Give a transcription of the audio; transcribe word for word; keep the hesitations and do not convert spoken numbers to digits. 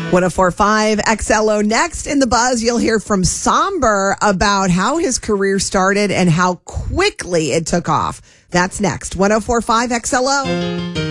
one oh four point five X L O. Next in the Buzz, you'll hear from Somber about how his career started and how quickly it took off. That's next. one oh four point five X L O.